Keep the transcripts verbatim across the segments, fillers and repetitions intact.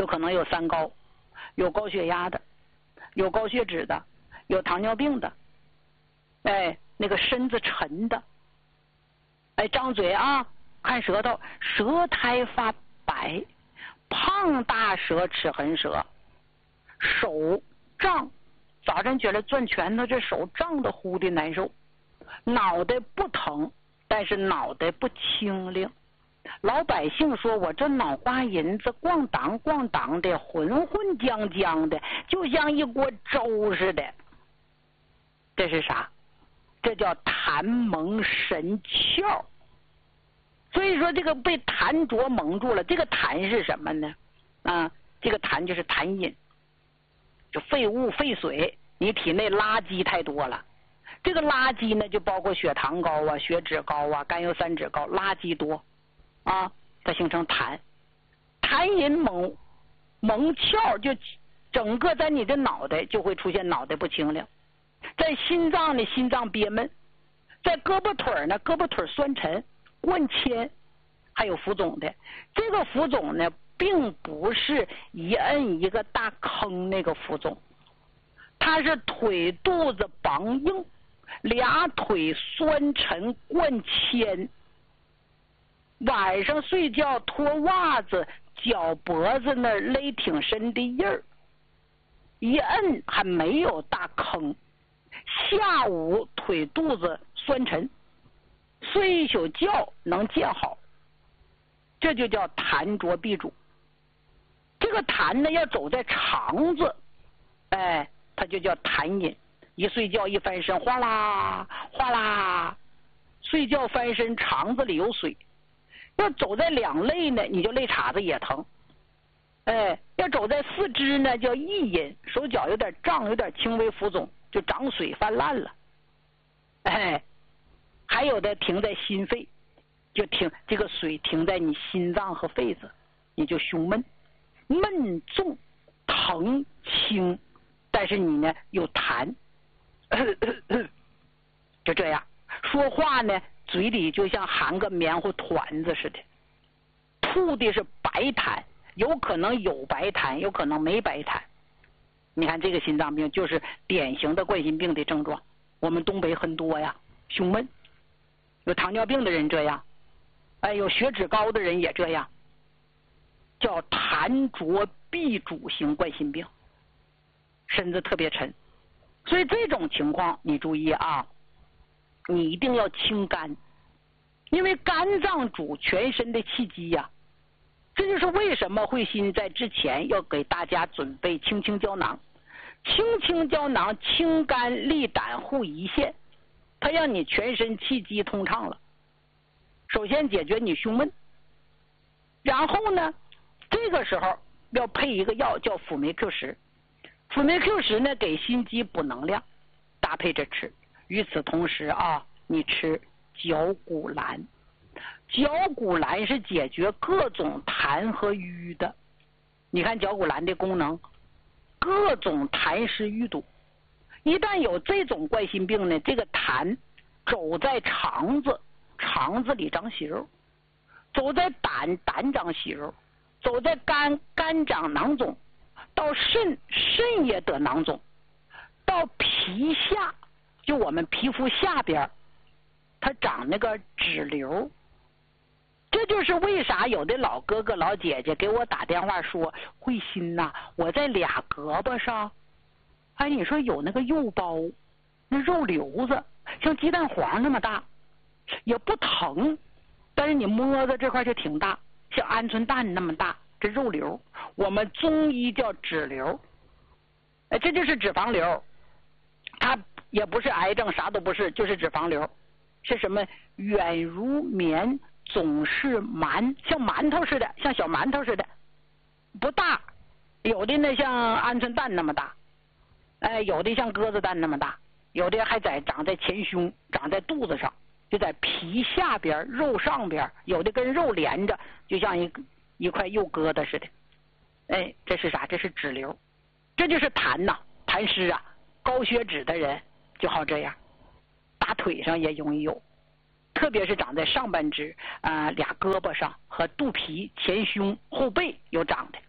有可能有三高，有高血压的，有高血脂的，有糖尿病的，哎，那个身子沉的，哎，张嘴啊，看舌头，舌苔发白，胖大舌齿痕舌，手胀，早晨起来攥拳头，这手胀得呼的难受，脑袋不疼，但是脑袋不清灵。老百姓说我这脑瓜银子咣当咣当的，浑浑浆浆的，就像一锅粥似的。这是啥？这叫痰蒙神窍。所以说这个被痰浊蒙住了，这个痰是什么呢？啊，这个痰就是痰饮，就废物废水，你体内垃圾太多了。这个垃圾呢，就包括血糖高啊、血脂高啊、甘油三酯高，垃圾多啊，它形成痰。痰饮蒙蒙窍，就整个在你的脑袋就会出现脑袋不清亮，在心脏呢心脏憋闷，在胳膊腿呢胳膊腿酸沉灌铅，还有浮肿的。这个浮肿呢并不是一摁一个大坑那个浮肿，它是腿肚子梆硬，俩腿酸沉灌铅，晚上睡觉脱袜子，脚脖子那儿勒挺深的印儿，一摁还没有大坑，下午腿肚子酸沉，睡一宿觉能见好，这就叫痰浊闭阻。这个痰呢要走在肠子，哎，它就叫痰饮。一睡觉一翻身，哗啦哗啦，睡觉翻身肠子里有水。要走在两肋呢，你就肋叉子也疼。哎，要走在四肢呢，叫溢饮，手脚有点胀，有点轻微浮肿，就长水泛滥了。哎，还有的停在心肺，就停这个水停在你心脏和肺子，你就胸闷，闷重，疼轻，但是你呢有痰，咳咳咳就这样说话呢，嘴里就像含个棉花团子似的，吐的是白痰，有可能有白痰，有可能没白痰。你看这个心脏病就是典型的冠心病的症状，我们东北很多呀，胸闷，有糖尿病的人这样，哎，有血脂高的人也这样，叫痰浊闭阻型冠心病，身子特别沉。所以这种情况你注意啊，你一定要清肝，因为肝脏主全身的气机呀、啊。这就是为什么慧心在之前要给大家准备清清胶囊。清清胶囊清肝利胆护胰腺，它让你全身气机通畅了。首先解决你胸闷，然后呢这个时候要配一个药叫辅酶 Q 十。辅酶 Q 十呢给心肌补能量，搭配着吃。与此同时啊，你吃绞股蓝。绞股蓝是解决各种痰和瘀的。你看绞股蓝的功能，各种痰湿淤堵。一旦有这种冠心病呢，这个痰走在肠子，肠子里长息肉；走在胆，胆长息肉；走在肝，肝长囊肿；到肾，肾也得囊肿；到皮下，就我们皮肤下边，它长那个脂瘤。这就是为啥有的老哥哥老姐姐给我打电话说，慧心呐、啊，我在俩胳膊上，哎，你说有那个肉包，那肉瘤子像鸡蛋黄那么大，也不疼，但是你摸着这块就挺大，像鹌鹑蛋那么大，这肉瘤我们中医叫脂瘤。哎，这就是脂肪瘤，它也不是癌症，啥都不是，就是脂肪瘤。是什么？远如棉，总是馒，像馒头似的，像小馒头似的，不大，有的呢像鹌鹑蛋那么大，哎，有的像鸽子蛋那么大，有的还在长在前胸，长在肚子上，就在皮下边肉上边，有的跟肉连着，就像一一块肉疙瘩似的。哎，这是啥？这是脂瘤，这就是痰呐、啊，痰湿啊。高血脂的人就好这样，大腿上也容易有，特别是长在上半肢啊、呃、俩胳膊上和肚皮、前胸、后背有长的。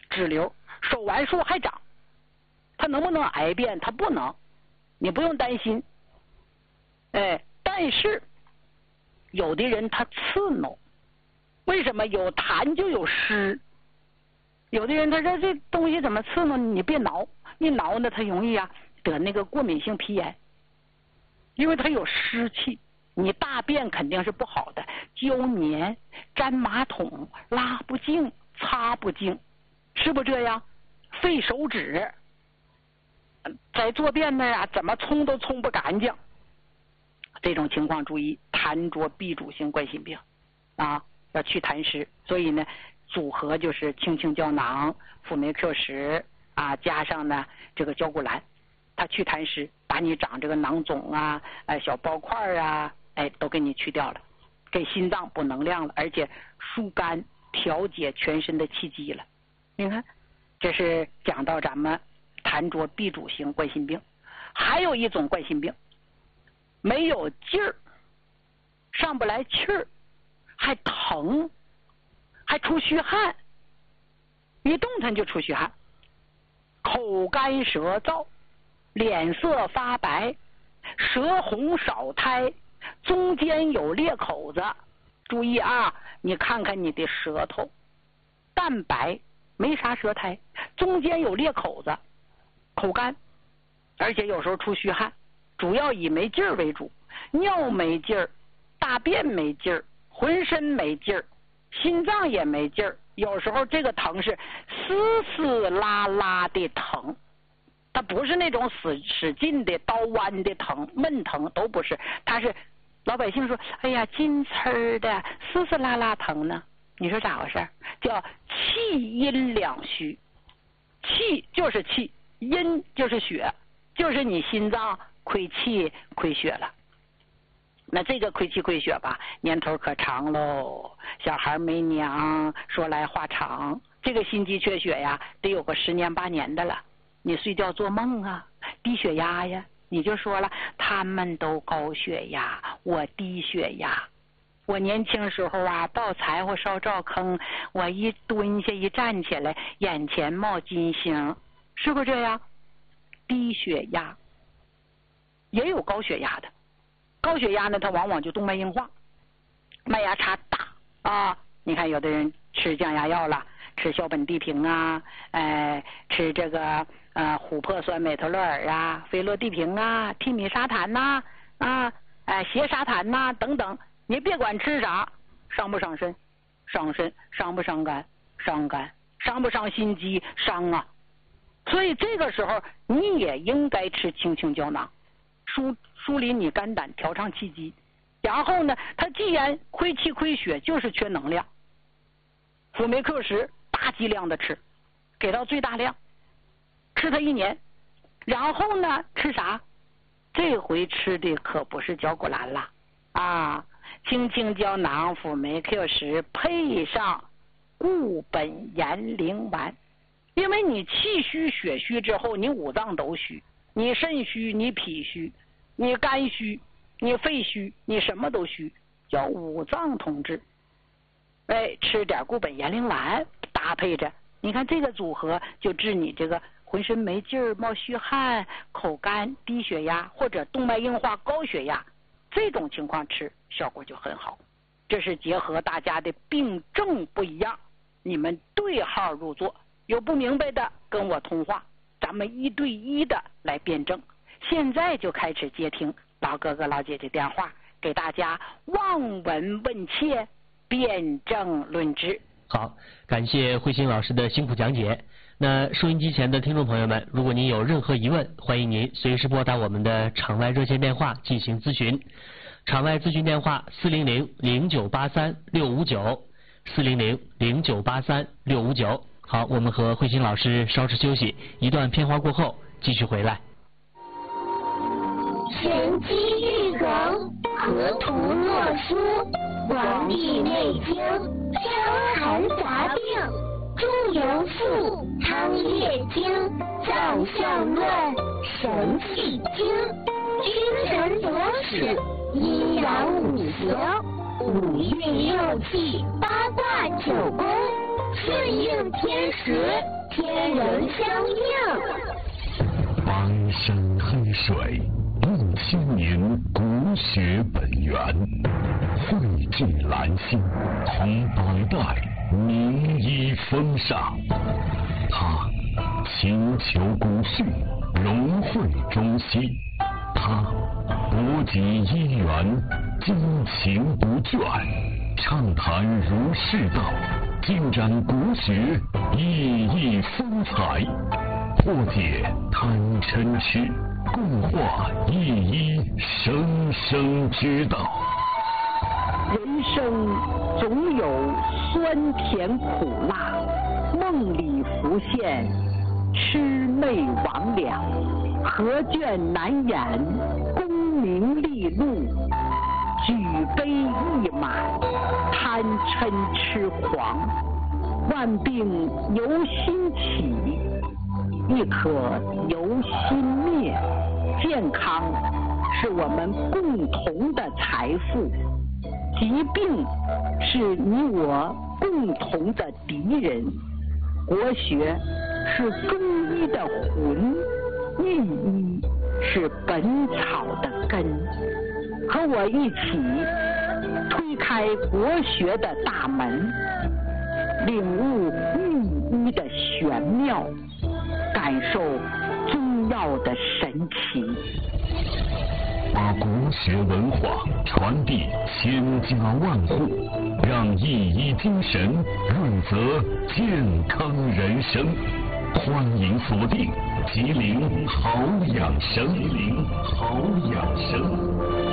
脂瘤，手完术还长，它能不能癌变？它不能，你不用担心。哎，但是有的人他刺挠，为什么？有痰就有湿。有的人他说这东西怎么刺挠？你别挠，一挠呢，他容易啊得那个过敏性皮炎，因为它有湿气。你大便肯定是不好的，胶黏，粘马桶，拉不净，擦不净，是不这样？费手指，在坐便那啊，怎么冲都冲不干净。这种情况注意，痰浊闭阻性冠心病啊，要去痰湿。所以呢，组合就是清清胶囊、辅酶 Q 十啊，加上呢这个胶骨兰，它去痰湿，把你长这个囊肿啊、哎小包块啊，哎都给你去掉了，给心脏补能量了，而且疏肝调节全身的气机了。你看，这是讲到咱们痰浊闭阻性冠心病。还有一种冠心病，没有劲儿，上不来气儿，还疼，还出虚汗，一动弹就出虚汗，口干舌燥，脸色发白，舌红少苔，中间有裂口子。注意啊，你看看你的舌头，淡白，没啥舌苔，中间有裂口子，口干，而且有时候出虚汗，主要以没劲儿为主，尿没劲儿，大便没劲儿，浑身没劲儿，心脏也没劲儿。有时候这个疼是丝丝拉拉的疼，它不是那种使使劲的刀剜的疼，闷疼都不是，它是老百姓说哎呀金刺的丝丝拉拉疼呢。你说咋回事？叫气阴两虚，气就是气，阴就是血，就是你心脏亏气亏血了。那这个亏气亏血吧，年头可长喽，小孩没娘，说来话长。这个心肌缺血呀，得有个十年八年的了。你睡觉做梦啊，低血压呀，你就说了，他们都高血压，我低血压。我年轻时候啊，抱柴火烧灶坑，我一蹲下一站起来，眼前冒金星，是不是这样？低血压，也有高血压的。高血压呢，它往往就动脉硬化，脉压差大啊。你看有的人吃降压药了，吃硝苯地平啊，哎，吃这个呃琥珀酸美特洛尔啊，菲洛地平啊，替米沙坦呐 啊, 啊，哎，缬沙坦呐、啊、等等。你别管吃啥，伤不伤肾？伤肾。伤不伤肝？伤肝。伤不伤心肌？伤啊。所以这个时候你也应该吃清清胶囊，疏疏理你肝胆，调畅气机。然后呢，它既然亏气亏血，就是缺能量，辅酶 Q 十大剂量的吃，给到最大量，吃它一年。然后呢，吃啥？这回吃的可不是胶骨兰了啊，清清胶囊、辅酶 Q 十配上固本延龄丸。因为你气虚血虚之后，你五脏都虚，你肾虚，你脾虚，你肝虚，你肺虚，你什么都虚，叫五脏同治。哎，吃点固本延龄丸搭配着，你看这个组合就治你这个浑身没劲儿、冒虚汗、口干、低血压或者动脉硬化、高血压，这种情况吃效果就很好。这是结合大家的病症不一样，你们对号入座。有不明白的跟我通话，咱们一对一的来辩证。现在就开始接听老哥哥老姐姐电话，给大家望闻问切，辩证论治。 好，感谢慧心老师的辛苦讲解。那收音机前的听众朋友们，如果您有任何疑问，欢迎您随时拨打我们的场外热线电话进行咨询。场外咨询电话四零零零九八三六五九，四零零零九八三六五九。好，我们和慧心老师稍事休息，一段片花过后继续回来。 玄机玉梗，河图洛书，黄帝内经，伤寒杂病，中庸赋，汤液经，脏象论，神气经，君臣佐使，阴阳五行，五运六气，八卦九宫，顺应天时， 天人相应。 翻山黑水，六千年国学本源，汇聚兰心，同百代名医风尚。他勤求古训，融汇中西。他博集医源，精勤不倦，畅谈儒释道，尽展国学熠熠风采，破解贪嗔痴，共话一一生生之道。 人生总有酸甜苦辣，梦里浮现魑魅魍魉，何卷难掩功名利禄，举杯一满贪嗔痴狂，万病由心起，亦可由心灭。健康是我们共同的财富，疾病是你我共同的敌人。国学是中医的魂，御医是本草的根。和我一起推开国学的大门，领悟御医的玄妙，感受中药的神奇， 把国学文化传递千家万户，让一医精神润泽健康人生。欢迎锁定吉林好养生，吉林好养生。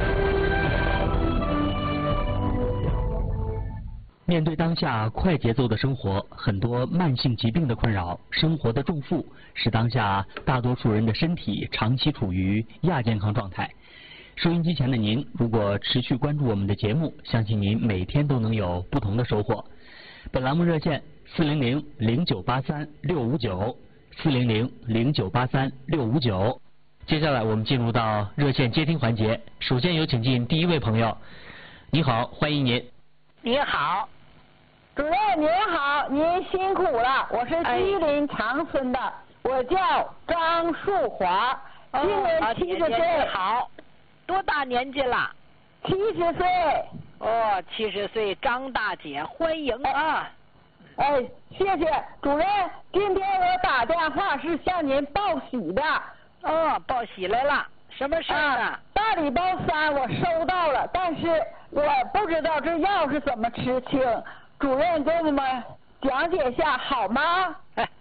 面对当下快节奏的生活，很多慢性疾病的困扰，生活的重负，使当下大多数人的身体长期处于亚健康状态。收音机前的您，如果持续关注我们的节目，相信您每天都能有不同的收获。本栏目热线四零零零九八三六五九，四零零零九八三六五九。接下来我们进入到热线接听环节，首先有请进第一位朋友。你好，欢迎您。 你好。 主任您好，您辛苦了，我是吉林长春的，哎、我叫张树华，今年七十岁。 好，多大年纪了？ 七十岁。 哦，七十岁，张大姐，欢迎啊！ 哎，哎谢谢主任，今天我打电话是向您报喜的。 哦，报喜来了，什么事儿呢？啊、 大礼包三我收到了，但是我不知道这药是怎么吃清。主任给我们讲解一下好吗？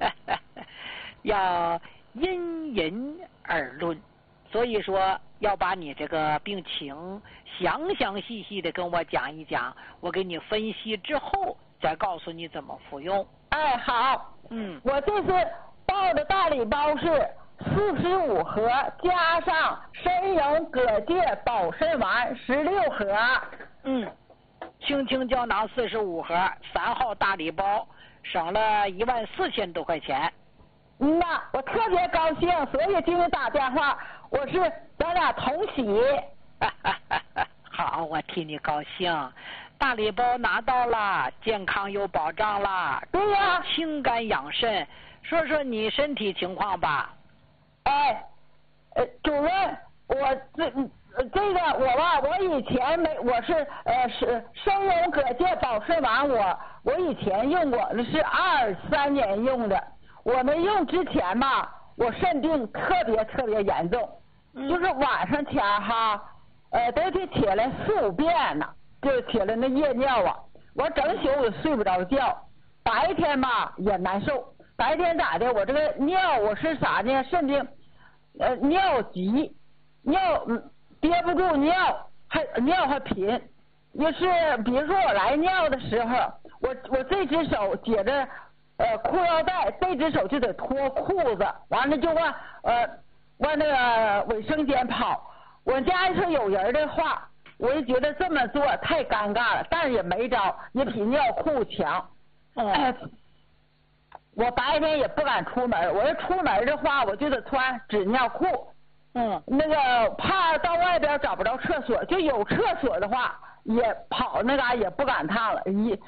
要因人而论，所以说要把你这个病情详详细细的跟我讲一讲，我给你分析之后再告诉你怎么服用。 哎，好， 嗯， 我这次报的大礼包是四十五盒，加上参茸葛芥保肾丸十六盒。 嗯。青青胶囊四十五盒，三号大礼包，省了一万四千多块钱。 嗯呐，我特别高兴，所以给你打电话，我是咱俩同喜。 好，我替你高兴。大礼包拿到了，健康有保障了。 对呀， 清肝养肾。说说你身体情况吧。 哎，呃，主任，我这。这个我吧，我以前没，我是呃是参茸葛芥保肾丸，我我以前用过，那是二三年用的。我没用之前吧，我肾病特别特别严重，嗯、就是晚上前哈，呃得得起来四五遍呢，就起来那夜尿啊，我整宿也睡不着觉，白天吧也难受，白天咋的？我这个尿我是啥呢？肾病，呃尿急，尿嗯。憋不住尿，还尿还频，就是比如说我来尿的时候，我我这只手解着呃裤腰带，这只手就得脱裤子，完了就往呃往那个卫生间跑。我家要是有人的话，我就觉得这么做太尴尬了，但是也没招，也比尿裤强。嗯、呃，我白天也不敢出门，我要出门的话，我就得穿纸尿裤。嗯，那个怕到外边找不着厕所，就有厕所的话，也跑那嘎也不敢趟了，一